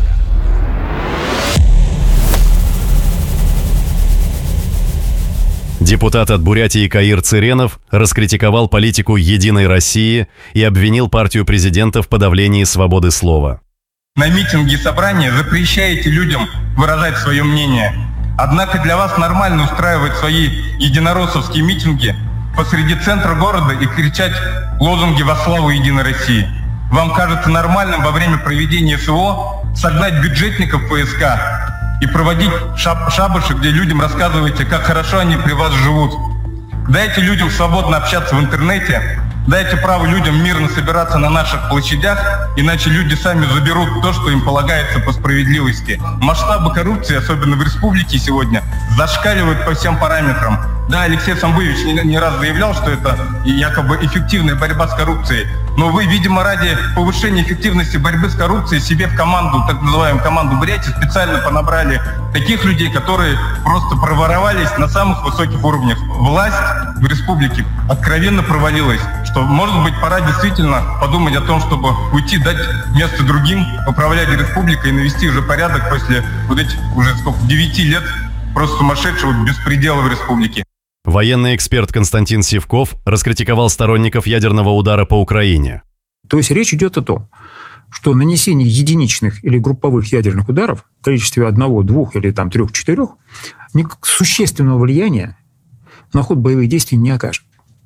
Депутат от Бурятии Каир Цыренов раскритиковал политику «Единой России» и обвинил партию президента в подавлении свободы слова. На митинги и собрания запрещаете людям выражать свое мнение. Однако для вас нормально устраивать свои единороссовские митинги посреди центра города и кричать лозунги во славу Единой России. Вам кажется нормальным во время проведения СВО согнать бюджетников ФСК и проводить шабаши, где людям рассказываете, как хорошо они при вас живут. Дайте людям свободно общаться в интернете, дайте право людям мирно собираться на наших площадях, иначе люди сами заберут то, что им полагается по справедливости. Масштабы коррупции, особенно в республике сегодня, зашкаливают по всем параметрам. Да, Алексей Самбуевич не раз заявлял, что это якобы эффективная борьба с коррупцией. Но вы, видимо, ради повышения эффективности борьбы с коррупцией себе в команду, так называемую команду Бурятии, специально понабрали таких людей, которые просто проворовались на самых высоких уровнях. Власть в республике откровенно провалилась, что, может быть, пора действительно подумать о том, чтобы уйти, дать место другим, управлять республикой и навести уже порядок после вот этих уже 9 лет просто сумасшедшего беспредела в республике. Военный эксперт Константин Сивков раскритиковал сторонников ядерного удара по Украине. То есть речь идет о том, что нанесение единичных или групповых ядерных ударов в количестве 1, 2 или 3, 4 существенного влияния на ход боевых действий не окажет.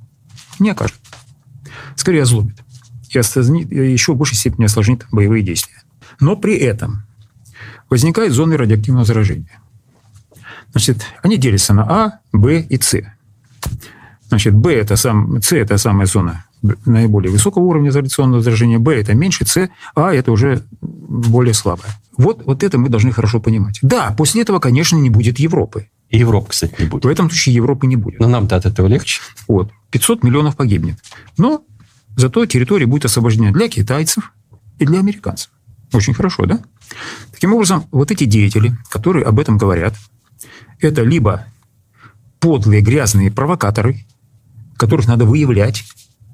Не окажет. Скорее озлобит. И еще в большей степени осложнит боевые действия. Но при этом возникают зоны радиоактивного заражения. Значит, они делятся на А, Б и С. Значит, С – это самая зона наиболее высокого уровня радиационного заражения, Б – это меньше, С, А – это уже более слабое. Вот это мы должны хорошо понимать. Да, после этого, конечно, не будет Европы. И Европы, кстати, не будет. В этом случае Европы не будет. Но нам-то от этого легче. 500 миллионов погибнет. Но зато территория будет освобождена для китайцев и для американцев. Очень хорошо, да? Таким образом, вот эти деятели, которые об этом говорят, это либо подлые грязные провокаторы, которых надо выявлять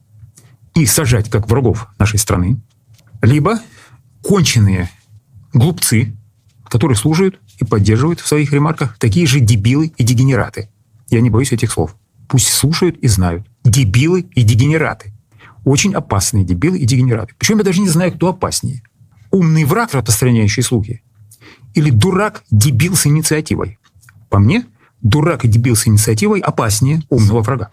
и сажать как врагов нашей страны, либо конченые глупцы, которые слушают и поддерживают в своих ремарках такие же дебилы и дегенераты. Я не боюсь этих слов. Пусть слушают и знают. Дебилы и дегенераты. Очень опасные дебилы и дегенераты. Причем я даже не знаю, кто опаснее. Умный враг, распространяющий слухи, или дурак, дебил с инициативой. По мне, дурак и дебил с инициативой опаснее умного врага.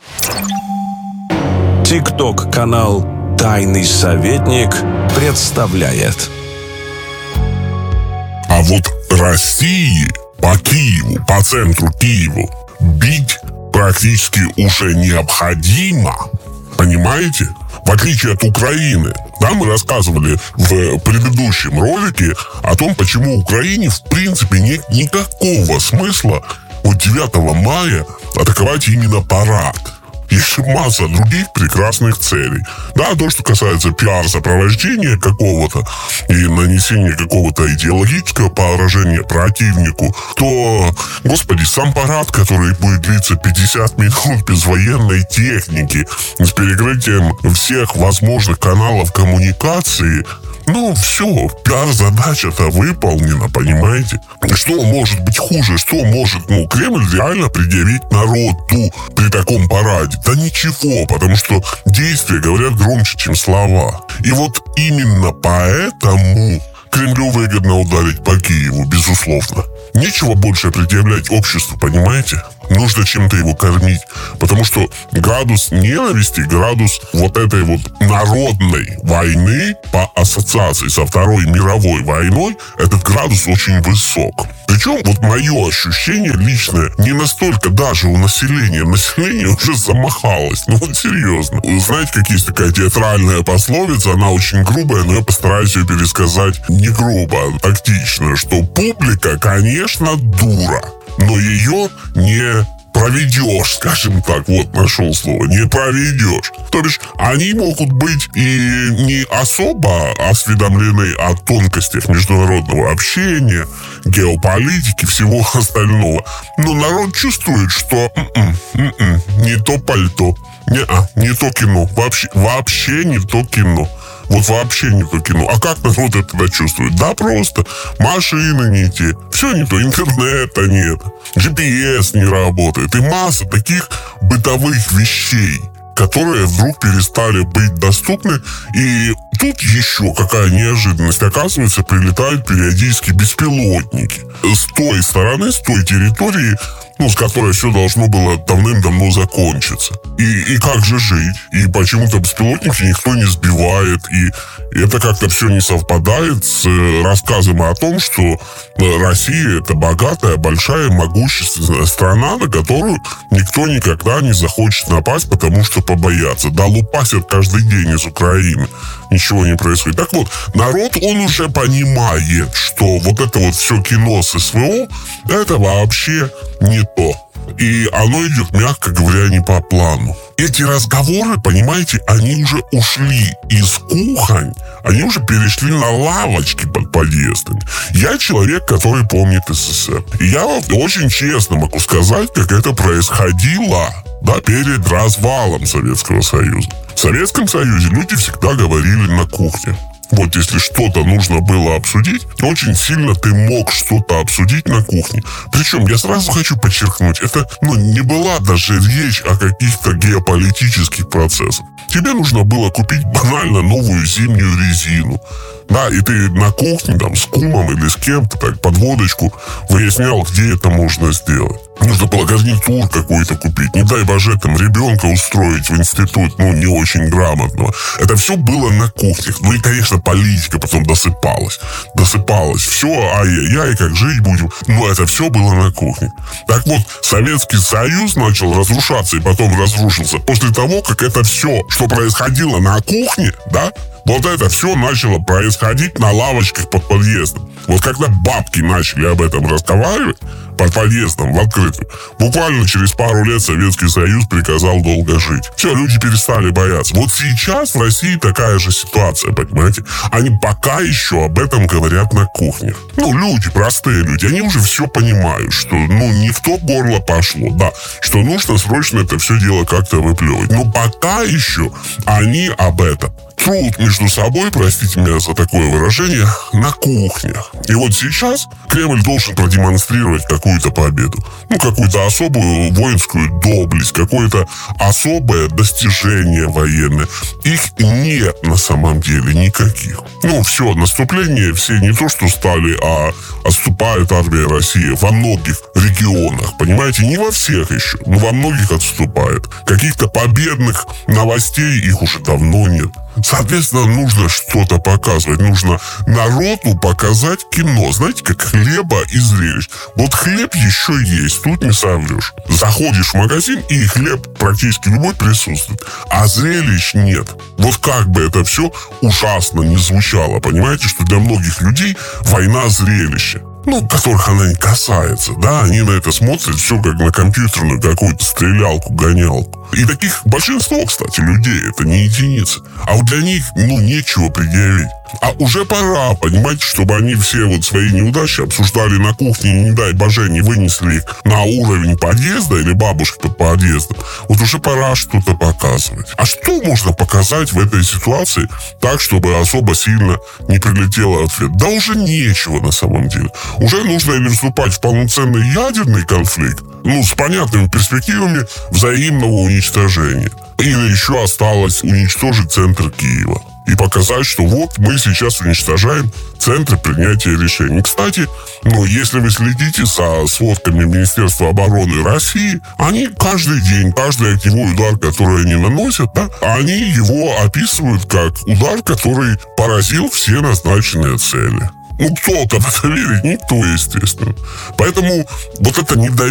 ТикТок-канал «Тайный советник» представляет. А вот России по Киеву, по центру Киеву, бить по практически уже необходимо. Понимаете? В отличие от Украины. Да, мы рассказывали в предыдущем ролике о том, почему Украине в принципе нет никакого смысла вот 9 мая атаковать именно парад. Есть масса других прекрасных целей. Да, то, что касается пиар-сопровождения какого-то и нанесения какого-то идеологического поражения противнику, то, господи, сам парад, который будет длиться 50 минут без военной техники, с перекрытием всех возможных каналов коммуникации, ну, все, пиар-задача-то выполнена, понимаете? Что может быть хуже? Что может, Кремль реально предъявить народу при таком параде? Да ничего, потому что действия говорят громче, чем слова. И вот именно поэтому Кремлю выгодно ударить по Киеву, безусловно. Нечего больше предъявлять обществу, понимаете? Нужно чем-то его кормить. Потому что градус ненависти, градус вот этой вот народной войны по ассоциации со Второй мировой войной, этот градус очень высок. Причем вот мое ощущение личное не настолько даже у населения. Население уже замахалось. Ну вот серьезно. Вы знаете, как есть такая театральная пословица, она очень грубая, но я постараюсь ее пересказать не грубо, а тактично, что публика, конечно, дура, но ее не проведешь, скажем так, вот нашел слово, не проведешь. То бишь, они могут быть и не особо осведомлены о тонкостях международного общения, геополитики, всего остального. Но народ чувствует, что не то пальто, не то кино, вообще не то кино. Вот вообще не то кино. А как народ это тогда чувствует? Да просто. Машины не те. Все не то. Интернета нет. GPS не работает. И масса таких бытовых вещей, которые вдруг перестали быть доступны. И тут еще какая неожиданность. Оказывается, прилетают периодически беспилотники. С той стороны, с той территории, с которой все должно было давным-давно закончиться. И как же жить? И почему-то беспилотники никто не сбивает. И это как-то все не совпадает с рассказом о том, что Россия — это богатая, большая, могущественная страна, на которую никто никогда не захочет напасть, потому что побоятся. Да, лупасят каждый день из Украины. Ничего не происходит. Так вот, народ, он уже понимает, что вот это вот все кино с СВО, это вообще не то. И оно идет, мягко говоря, не по плану. Эти разговоры, понимаете, они уже ушли из кухонь, они уже перешли на лавочки под подъездами. Я человек, который помнит СССР. И я очень честно могу сказать, как это происходило, да, перед развалом Советского Союза. В Советском Союзе люди всегда говорили на кухне. Вот если что-то нужно было обсудить, очень сильно ты мог что-то обсудить на кухне. Причем я сразу хочу подчеркнуть, это не была даже речь о каких-то геополитических процессах. Тебе нужно было купить банально новую зимнюю резину. Да, и ты на кухне там с кумом или с кем-то так под водочку выяснял, где это можно сделать. Нужно было гарнитур какой-то купить. Не дай боже, там ребенка устроить в институт, не очень грамотного. Это все было на кухнях. И, конечно, политика потом досыпалась. Все, ай-яй-яй, как жить будем. Но это все было на кухне. Так вот, Советский Союз начал разрушаться и потом разрушился после того, как это все, что происходило на кухне, да, вот это все начало происходить на лавочках под подъездом. Вот когда бабки начали об этом разговаривать под подъездом в открытую, буквально через пару лет Советский Союз приказал долго жить. Все, люди перестали бояться. Вот сейчас в России такая же ситуация, понимаете? Они пока еще об этом говорят на кухнях. Люди, простые люди, они уже все понимают, что, не в то горло пошло, да, что нужно срочно это все дело как-то выплевывать. Но пока еще они об этом трут между собой, простите меня за такое выражение, на кухнях. И вот сейчас Кремль должен продемонстрировать какую-то победу. Какую-то особую воинскую доблесть, какое-то особое достижение военное. Их нет на самом деле никаких. Все, наступление все не то что стали, а отступает армия России во многих регионах. Понимаете, не во всех еще, но во многих отступает. Каких-то победных новостей их уже давно нет. Соответственно, нужно что-то показывать. Нужно народу показать кино. Знаете, как хлеба и зрелищ. Вот хлеб еще есть, тут не соврешь. Заходишь в магазин, и хлеб практически любой присутствует. А зрелищ нет. Вот как бы это все ужасно не звучало. Понимаете, что для многих людей война — зрелище. Которых она не касается, да, они на это смотрят все как на компьютерную какую-то стрелялку-гонялку. И таких большинство, кстати, людей, это не единицы. А вот для них, нечего предъявить. А уже пора, понимаете, чтобы они все вот свои неудачи обсуждали на кухне, не дай боже, не вынесли их на уровень подъезда или бабушки под подъездом. Вот уже пора что-то показывать. А что можно показать в этой ситуации так, чтобы особо сильно не прилетело ответ? Да уже нечего на самом деле. Уже нужно или вступать в полноценный ядерный конфликт, с понятными перспективами взаимного уничтожения. Или еще осталось уничтожить центр Киева. И показать, что вот мы сейчас уничтожаем центр принятия решений. Кстати, если вы следите за сводками Министерства обороны России, они каждый день, каждый огневой удар, который они наносят, они его описывают как удар, который поразил все назначенные цели. Кто-то в это верит, никто, естественно. Поэтому вот это недоверие